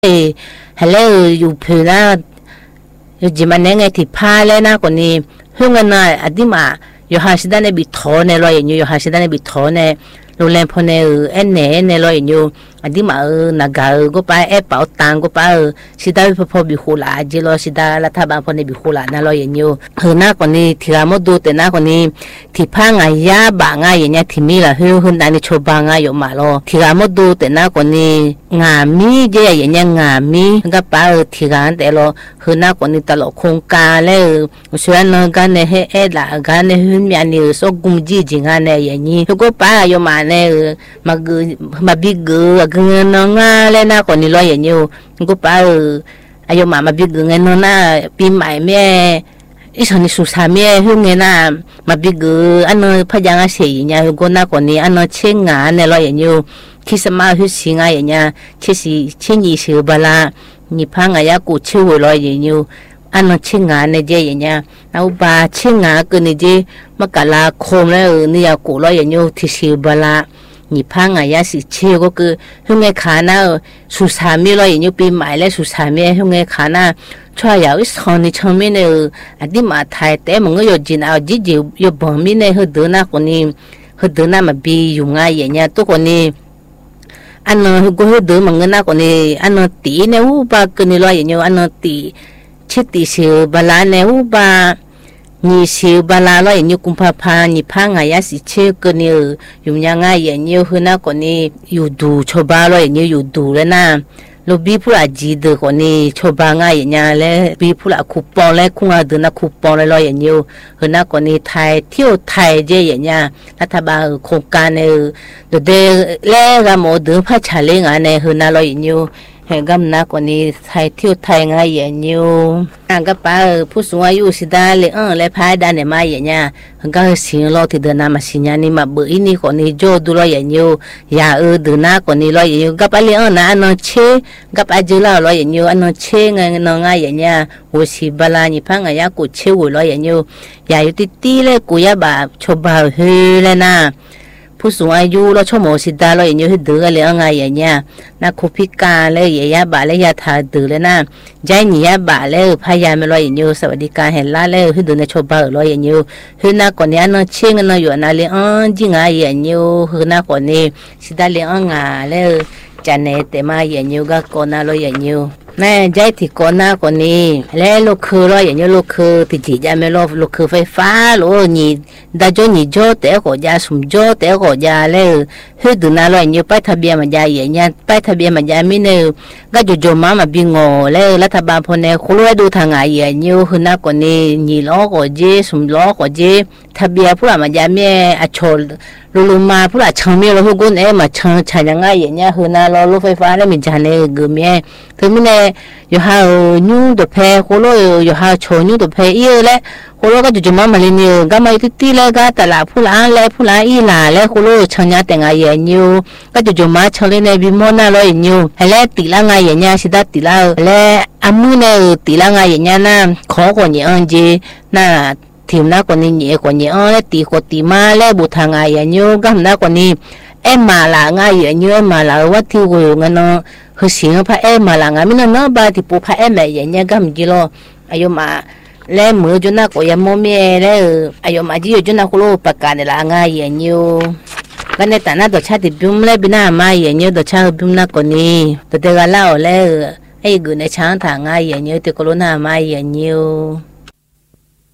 ฮัลโหลอยู่เพื่อนะอยู่จิมันเนี่ยไงที่พาเลยนะคนนี้เฮืองกันนะอดีมาอยู่หาสิได้ในบิดทอในรอยอยู่หาสิได้ในบิดทอในโรงแรมพอในในรอยอยู่อดีมานักก็ไปเป่าตังก็ไปสิได้พอบิคุลาจิโลสิได้รัฐบาลพอในบิคุลาในรอยอยู่หน้าคนนี้ที่เราไม่ดูแต่หน้าคนนี้ที่พังยาบางอย่างเงี้ยที่มีละหุ่นด้านนี้ชบบางอยู่มาล้อที่เราไม่ดูแต่หน้าคนนี้งามีเจียอย่างเงี้ยงามีก็ไปที่ร้านแต่เราหน้าคนนี้ตลอดโครงการเลยส่วนกันเนี่ยให้ละกันเนี่ยหุ่นมีอันนี้สกุมจีจริงอันเนี่ยอย่างนี้ก็ไปอยู่มาเนี่ยมาบิกเงินน้องเลยนะคนนี้รออย่างนี้ก็ไปอายุมาบิกเงินน้องน่ะปีใหม่แม่อีส่วนนี้สุสานแม่หุ่นเงินน่ะมาบิกอันนั้นพยังอาศัยอย่างเงี้ยก็น่าคนนี้อันนั้นเช่งงานเนี่ยรออย่างนี้คิดสมาหุ่นสิงห์อย่างเงี้ยเช่นยี่สิบบาทนี่พังอยากกูเชื่อรออย่างนี้อันนั้นเช่งงานเนี่ยเจอย่างเงี้ยเอาบาเช่งงานก็นี่เจมกราคมแล้วนี่อยากกูรออย่างนี้ที่10 บาท你胖也是吃嗰個香嘅卡那蔬菜面咯，然後變買咧蔬菜面香嘅卡那，出嚟有一行你上面咧，啊啲馬太啲蒙個有錢啊，自己有旁邊咧去得那個呢，去得那麼比用啊嘢呀，都個呢。อันนั้นก็เดิมมันก็น่าคนนี้อันนั้นตีเนี่ยอุบะกันนี่ลอยอย่างเงี้ยอันนั้นตีชิดตีเสือบาลาเนี่ยอุบะนี่เสือบาลาลอยอย่างเงี้ยกุมภาพันธ์นี่พังยาสิเชื่อกันนี่อยู่ยังไงอย่างเงี้ยคือน่าคนนี้อยู่ดูชาวบ้านลอยอย่างเงี้ยอยู่ดูเลยนะลูกบีพูดอาจีดคนนี้ชาวบ้านง่ายอย่างเงี้ยเลยบีพูดอาคูปองเลยคุ้งอาดูน่าคูปองเลยลอยอย่างเงี้ยคือน่าคนนี้ไทยเที่ยวไทยเจอย่างเงี้ยรัฐบาลโครงการเนี่ยเดี๋ยวเล่ก็หมดเดือพัชเลงานเนี่ยคือน่าลอยอย่างเงี้ยเห็นกำนักคนนี้ไทยเที่ยวไทยง่ายอย่างเงี้ยก็ป้าผู้สูงอายุสิได้เลยเลยพายได้เนี่ยมาอย่างเงี้ยก็สิ่งเราที่เดินน้ามาสิ่งนี้มาเบื่อนี่คนนี้โจดูเราอย่างเงี้ยอย่าเดินหน้าคนนี้เราอย่างเงี้ยก็ป้าเลยนะอันนั้นเช่ก็ป้าจีเราอย่างเงี้ยอันนั้นเช่ไงน้องง่ายอย่างเงี้ยวัชิบาลานี่พังอยากกูเช่เราอย่างเงี้ยอย่าอยู่ที่เลยกูอยากแบบชอบแบบเฮ้เลยนะผู้สูงอายุเราชอบหมอสิดาเราอย่างเงี้ยเดือดเลยไงอย่างเงี้ยนักคุพิการเลยยาบาเลยยาทาเดือดเลยนะใจหนียาบาเลยพยายามเราอย่างเงี้ยสวัสดิการเห็นล่าเลยเดือดในชอบบ้าเราอย่างเงี้ยนักคนนี้นักเชื่อนักอยู่นักเลี้ยงจริงไงอย่างเงี้ยนักคนนี้สิดาเลี้ยงงาเลยจะเนตมาอย่างเงี้ยก็คนนั้นเราอย่างเงี้ยแม่ใจที่คนหน้าคนนี้แล้วลูกคือเราอย่างเงี้ยลูกคือที่จีจะไม่รู้ลูกคือไฟฟ้าลูกนี่ได้จนนี่โจแต่ก็จะสุ่มโจแต่ก็จะเลยคือดูน่าเราอย่างเงี้ยไปทะเบียนมันจะอย่างเงี้ยไปทะเบียนมันจะไม่เนี่ยก็จะจมมาบิงอแล้วรัฐบาลพอเนี่ยคุณรู้ดูทางไหนอย่างเงี้ยคือหน้าคนนี้นี่ล้อก็เจสุ่มล้อก็เจทะเบียนพวกมันจะไม่อัดโชลลูมาพวกช่างมีเราทุกคนมาช่างช่างยังไงอย่างเงี้ยคือน่าเรารถไฟฟ้าแล้วมันจะเนี่ยก็มีถึงมีเนี่ยอยู่หายูตัวเพลคนเราอยู่หาโชว์ยูตัวเพลเยอะเลยคนเราก็จะจมมาเลยเนี่ยก็มาที่เลยก็แต่ละผู้ละเลยผู้ละอีละเลยคนเราช่างยาแต่งไงอย่างเงี้ยก็จะจมมาช่างเลยในบิมอน่าเราอย่างเงี้ยแล้วตีละไงอย่างเงี้ยสิได้ตีละแล้วอามือเนี่ยตีละไงอย่างเงี้ยนะขอคนอย่างเงี้ยน่ะทีมนักคนนี้เนี่ยคนนี้แล้วตีคนตีมาแล้วบุทางไงอย่างเงี้ยก็นักคนนี้มาละไงอย่างเงี้ยมาละว่าที่กูงั้นเนาะคือสิ่งพระมาละไงไม่นอนบ้าที่ปูพระอย่างเงี้ยก็มีกิโลอายุมาแล้วมือจุนักก็ยังโมเมแล้วอายุมาจีจุนักกูรู้ประกาศละไงอย่างเงี้ยก็ในแต่หน้าตัวชาติบิมเลยบินามาอย่างเงี้ยตัวชาติบิมนักคนนี้ตัวเด็กเล่าแล้วไอ้กูในช้างทางไงอย่างเงี้ยตัวกูรู้หน้ามาอย่างเงี้ย